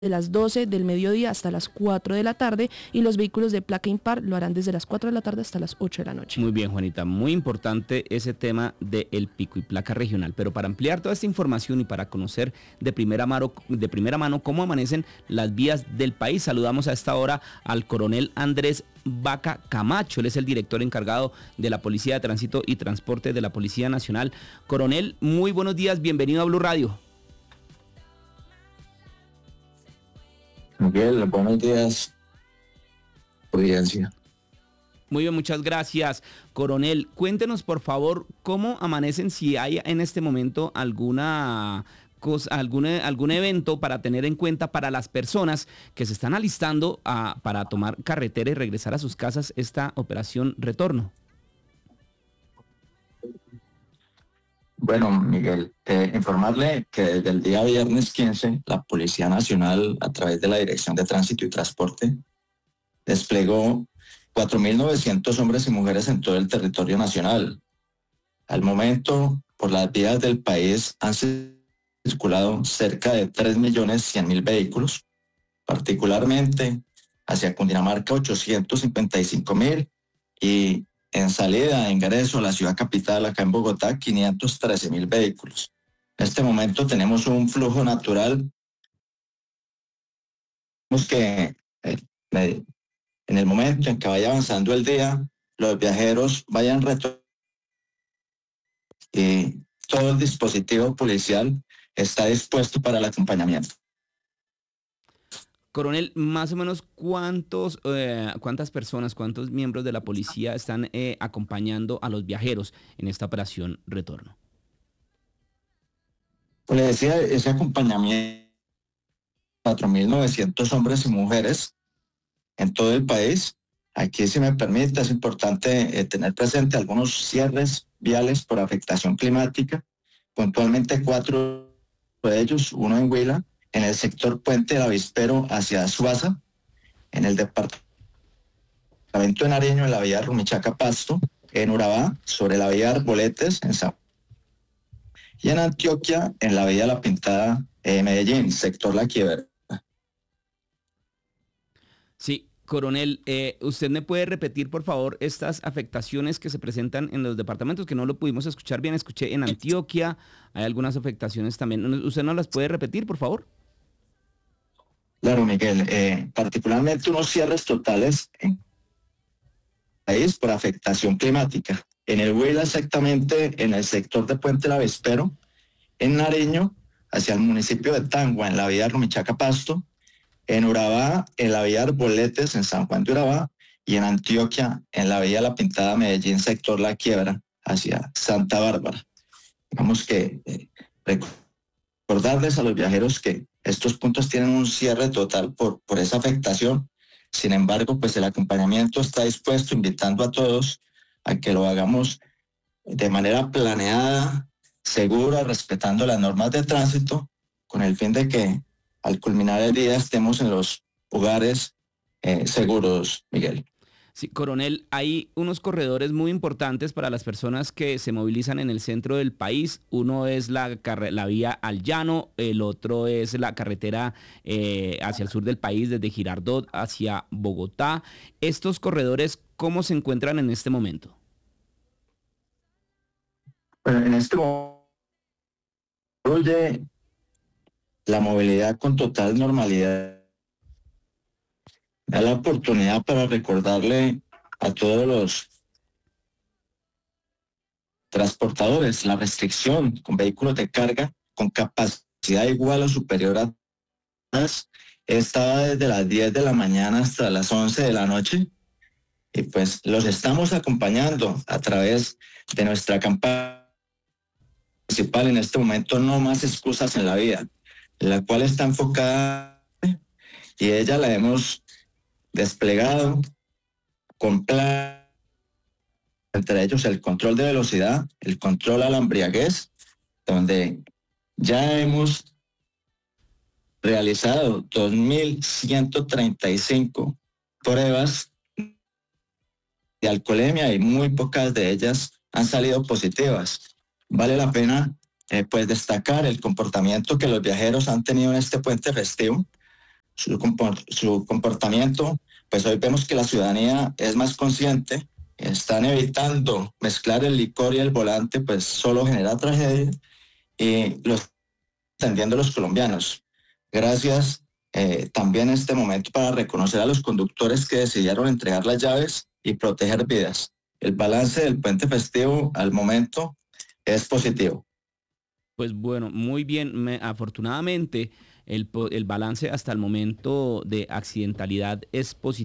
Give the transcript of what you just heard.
de las 12 del mediodía hasta las 4 de la tarde y los vehículos de placa impar lo harán desde las 4 de la tarde hasta las 8 de la noche. Muy bien, Juanita, muy importante ese tema del pico y placa regional, pero para ampliar toda esta información y para conocer de primera mano cómo amanecen las vías del país, saludamos a esta hora al coronel Andrés Vaca Camacho. Él es el director encargado de la Policía de Tránsito y Transporte de la Policía Nacional. Coronel, muy buenos días, bienvenido a Blue Radio. Miguel, buenos días, audiencia. Muy bien, muchas gracias, coronel. Cuéntenos, por favor, cómo amanecen, si hay en este momento alguna cosa, algún evento para tener en cuenta para las personas que se están alistando para tomar carretera y regresar a sus casas esta operación retorno. Bueno, Miguel, informarle que desde el día viernes 15, la Policía Nacional, a través de la Dirección de Tránsito y Transporte, desplegó 4.900 hombres y mujeres en todo el territorio nacional. Al momento, por las vías del país han circulado cerca de 3.100.000 vehículos, particularmente hacia Cundinamarca 855.000 y en salida de ingreso a la ciudad capital, acá en Bogotá, 513.000 vehículos. En este momento tenemos un flujo natural. Tenemos que, en el momento en que vaya avanzando el día, los viajeros vayan retornando y todo el dispositivo policial está dispuesto para el acompañamiento. Coronel, más o menos cuántas personas, cuántos miembros de la policía están acompañando a los viajeros en esta operación retorno. Pues le decía, ese acompañamiento, 4.900 hombres y mujeres en todo el país. Aquí, si me permite, es importante tener presente algunos cierres viales por afectación climática, puntualmente 4 de ellos, uno en Huila, en el sector Puente del Avispero hacia Suaza, en el departamento de Nariño, en la vía Rumichaca-Pasto, en Urabá, sobre la vía Arboletes, en San y en Antioquia, en la vía La Pintada, Medellín, sector La Quiebra. Sí, coronel, ¿usted me puede repetir, por favor, estas afectaciones que se presentan en los departamentos, que no lo pudimos escuchar bien? Escuché en Antioquia, hay algunas afectaciones también. ¿Usted no las puede repetir, por favor? Claro, Miguel, particularmente unos cierres totales en el país por afectación climática. En el Huila, exactamente en el sector de Puente del Avispero, en Nariño, hacia el municipio de Tangua, en la vía Rumichaca-Pasto, en Urabá, en la vía Arboletes, en San Juan de Urabá, y en Antioquia, en la vía La Pintada, Medellín, sector La Quiebra, hacia Santa Bárbara. Digamos que recordarles a los viajeros que estos puntos tienen un cierre total por esa afectación. Sin embargo, pues el acompañamiento está dispuesto, invitando a todos a que lo hagamos de manera planeada, segura, respetando las normas de tránsito, con el fin de que al culminar el día estemos en los hogares seguros, Miguel. Sí, coronel, hay unos corredores muy importantes para las personas que se movilizan en el centro del país. Uno es la vía al llano, el otro es la carretera hacia el sur del país, desde Girardot hacia Bogotá. Estos corredores, ¿cómo se encuentran en este momento? Bueno, en este momento fluye la movilidad con total normalidad. Da la oportunidad para recordarle a todos los transportadores la restricción con vehículos de carga con capacidad igual o superior a estaba desde las 10 de la mañana hasta las 11 de la noche, y pues los estamos acompañando a través de nuestra campaña principal en este momento, No Más Excusas en la Vida, la cual está enfocada, y ella la hemos desplegado con plan, entre ellos el control de velocidad, el control a la embriaguez, donde ya hemos realizado 2.135 pruebas de alcoholemia y muy pocas de ellas han salido positivas. Vale la pena pues destacar el comportamiento que los viajeros han tenido en este puente festivo, su comportamiento, pues hoy vemos que la ciudadanía es más consciente, están evitando mezclar el licor y el volante, pues solo genera tragedia, y lo están entendiendo los colombianos. Gracias también en este momento para reconocer a los conductores que decidieron entregar las llaves y proteger vidas. El balance del puente festivo al momento es positivo. Pues bueno, muy bien. Afortunadamente, el balance hasta el momento de accidentalidad es positivo.